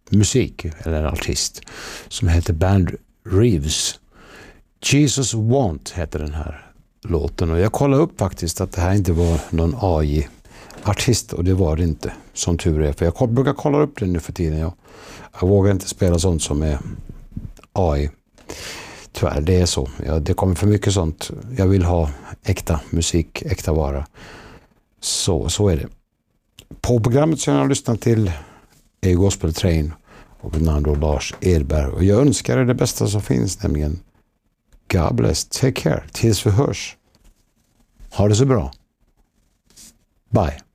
musik eller artist som heter Band Reeves. Jesus Want heter den här låten, och jag kollade upp faktiskt att det här inte var någon AI-artist, och det var det inte, som tur är, för jag brukar kolla upp det nu för tiden. Jag vågar inte spela sånt som är AI. Tyvärr, det är så. Det kommer för mycket sånt. Jag vill ha äkta musik, äkta vara. Så är det. På programmet som jag har lyssnat till är Gospel Train och namn då Lars Edberg. Och jag önskar er det bästa som finns, nämligen God bless, take care, tills vi hörs. Ha det så bra. Bye.